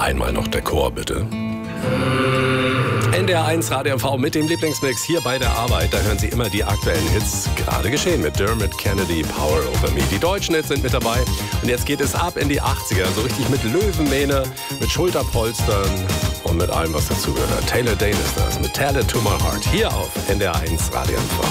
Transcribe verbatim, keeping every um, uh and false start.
Einmal noch der Chor, bitte. N D R eins Radio M V mit dem Lieblingsmix hier bei der Arbeit. Da hören Sie immer die aktuellen Hits. Gerade geschehen mit Dermot Kennedy, Power Over Me. Die deutschen Hits sind mit dabei. Und jetzt geht es ab in die achtziger. So richtig mit Löwenmähne, mit Schulterpolstern und mit allem, was dazugehört. Taylor Dane ist das mit Tell It To My Heart. Hier auf N D R eins Radio M V.